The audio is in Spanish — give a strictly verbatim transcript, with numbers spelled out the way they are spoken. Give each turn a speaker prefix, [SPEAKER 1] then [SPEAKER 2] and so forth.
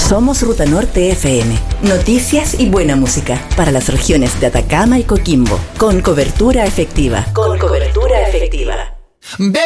[SPEAKER 1] Somos Ruta Norte F M. Noticias y buena música para las regiones de Atacama y Coquimbo. Con cobertura efectiva. Con cobertura efectiva.
[SPEAKER 2] Baby,